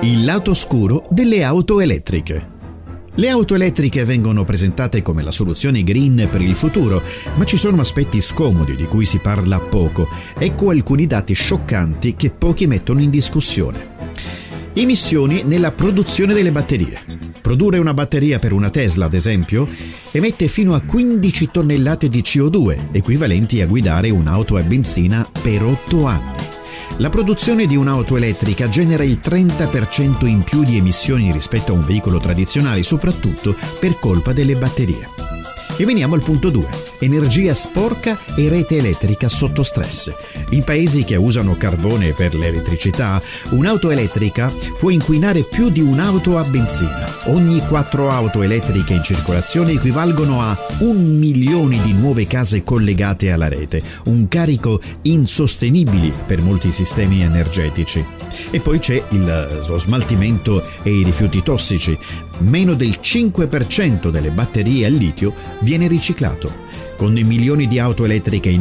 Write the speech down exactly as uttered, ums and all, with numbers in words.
Il lato oscuro delle auto elettriche. Le auto elettriche vengono presentate come la soluzione green per il futuro, ma ci sono aspetti scomodi di cui si parla poco. Ecco alcuni dati scioccanti che pochi mettono in discussione. Emissioni nella produzione delle batterie. Produrre una batteria per una Tesla, ad esempio, emette fino a quindici tonnellate di C O due, equivalenti a guidare un'auto a benzina per otto anni. La produzione di un'auto elettrica genera il trenta per cento in più di emissioni rispetto a un veicolo tradizionale, soprattutto per colpa delle batterie. E veniamo al punto due. Energia sporca e rete elettrica sotto stress. In paesi che usano carbone per l'elettricità, un'auto elettrica può inquinare più di un'auto a benzina. Ogni quattro auto elettriche in circolazione equivalgono a un milione di nuove case collegate alla rete, un carico insostenibile per molti sistemi energetici. E poi c'è il, lo smaltimento e i rifiuti tossici. Meno del cinque per cento delle batterie al litio viene riciclato. Con milioni di auto elettriche in